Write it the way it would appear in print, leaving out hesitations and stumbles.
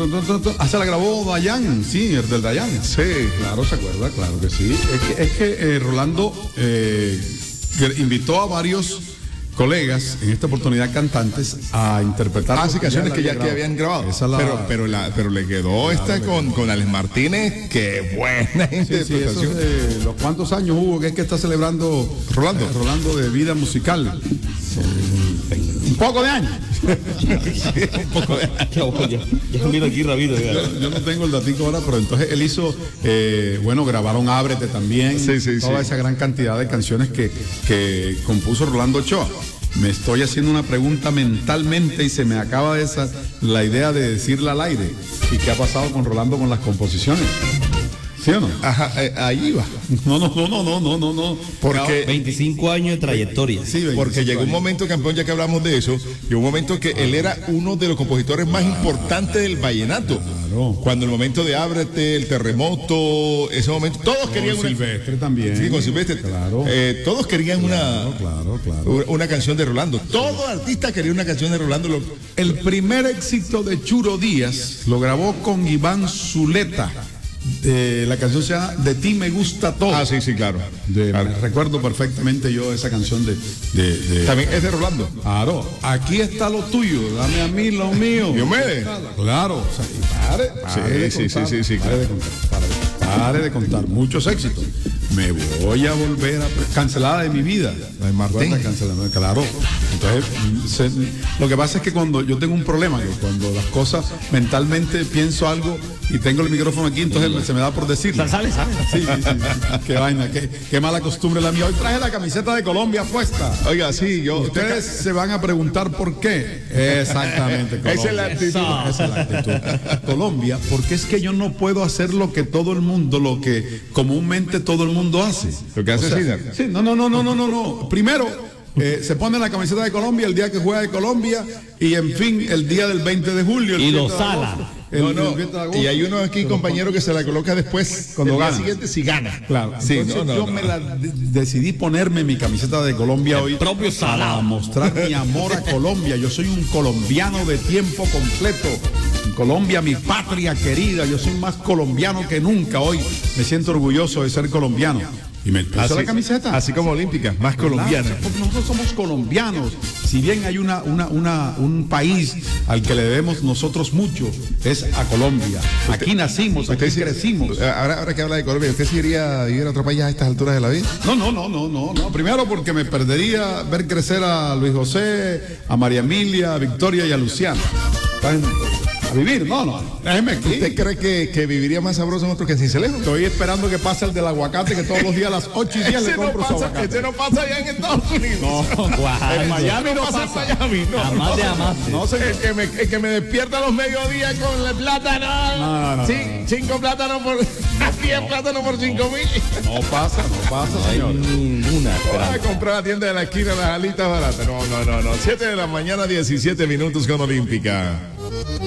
Se la grabó Dayan, sí, el del Dayan. Sí. Claro, se acuerda, claro que sí. Es que Rolando invitó a varios colegas, en esta oportunidad cantantes, a interpretar canciones que ya habían grabado. Pero le quedó con Alex Martínez, qué buena interpretación. ¿Los cuántos años hubo que está celebrando Rolando de vida musical? Un poco de años. Un poco de años. Ya miro aquí rápido. Yo no tengo el datico ahora, pero entonces él hizo, grabaron Ábrete también. Toda esa gran cantidad de canciones que compuso Rolando Ochoa. Me estoy haciendo una pregunta mentalmente y se me acaba la idea de decirla al aire. ¿Y qué ha pasado con Rolando con las composiciones? ¿Sí o no? Ajá, ahí va. No. Porque 25 años de trayectoria. Sí, porque llegó un momento, campeón, ya que hablamos de eso, llegó un momento que él era uno de los compositores más importantes del vallenato. Claro. Cuando el momento de Ábrete, el terremoto, ese momento, todos querían una... Silvestre también. Sí, con Silvestre. Claro. Todos querían claro. una canción de Rolando. Todo artista quería una canción de Rolando. El primer éxito de Churo Díaz lo grabó con Iván Zuleta. La canción se llama De ti me gusta todo. Sí, claro. Recuerdo perfectamente yo esa canción de... También es de Rolando. Claro, aquí está lo tuyo, dame a mí lo mío. Diomedes. Claro, o sea, pare de contar, muchos éxitos. Me voy a volver a... Cancelada de mi vida. La de Martín. Claro. Entonces, lo que pasa es que cuando yo tengo un problema, que cuando las cosas mentalmente pienso algo y tengo el micrófono aquí, entonces se me da por decirlo. Sale. Sí. Qué vaina, qué mala costumbre la mía. Hoy traje la camiseta de Colombia puesta. Oiga, sí, Ustedes se van a preguntar por qué. Exactamente, Colombia. Esa es la actitud. Colombia, porque es que yo no puedo hacer lo que todo el mundo, lo que comúnmente todo el mundo hace. Lo que hace Ciner. Sí, no. Primero, se pone la camiseta de Colombia el día que juega de Colombia y en fin, el día del 20 de julio. Y lo sala. Y hay uno aquí, compañero, que se la coloca después, cuando gana. El día siguiente, si gana. Claro. Sí, yo me decidí ponerme mi camiseta de Colombia hoy. Propio para mostrar mi amor a Colombia. Yo soy un colombiano de tiempo completo. Colombia, mi patria querida. Yo soy más colombiano que nunca. Hoy me siento orgulloso de ser colombiano. Y me puse la camiseta. Así como olímpica, más colombiana. Porque nosotros somos colombianos. Si bien hay un país al que le debemos nosotros mucho, es a Colombia. Aquí nacimos, aquí crecimos. Ahora que habla de Colombia, ¿usted se iría a vivir a otro país a estas alturas de la vida? No. Primero porque me perdería ver crecer a Luis José, a María Emilia, a Victoria y a Luciana. A vivir, déjeme aquí. ¿Usted cree que viviría más sabroso en otro que en Cincelejo? Estoy esperando que pase el del aguacate, que todos los días a las 8:10 le compro su aguacate. Ese no pasa allá en Estados Unidos. En Miami no pasa. Miami, no. Jamás de jamás. No sé, el que me despierta a los mediodías con el plátano. No. 5 plátanos por 10 plátanos por 5,000. No pasa, señor. Ninguna. Voy a comprar a la tienda de la esquina las alitas baratas. No. 7 de la mañana, 17 minutos con Olímpica.